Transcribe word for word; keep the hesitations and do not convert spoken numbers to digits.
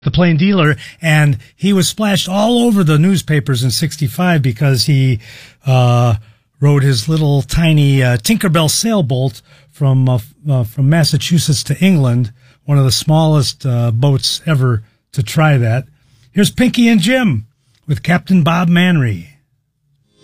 the Plain Dealer, and he was splashed all over the newspapers in sixty-five because he uh rode his little tiny uh, Tinkerbell sailboat from uh, uh, from Massachusetts to England, one of the smallest uh, boats ever to try that. Here's Pinky and Jim with Captain Bob Manry.